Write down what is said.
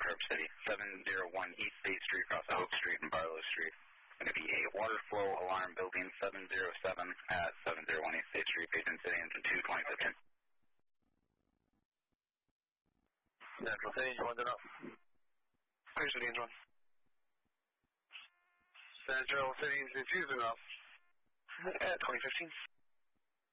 Curb City, 701 East State Street, across Oak Street and Barlow Street. Going to be a water flow alarm building 707 at 701 East State Street, Page City, engine 2, 2015. Central City, you want to know? Page the engine. Central City, is it enough? At 2015.